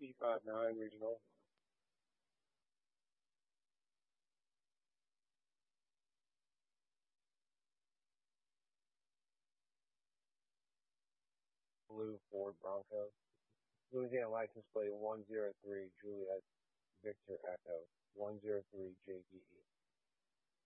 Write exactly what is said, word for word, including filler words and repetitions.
P five nine regional. Blue Ford Bronco. Louisiana license plate one zero three Juliet Victor Echo one zero three J B E.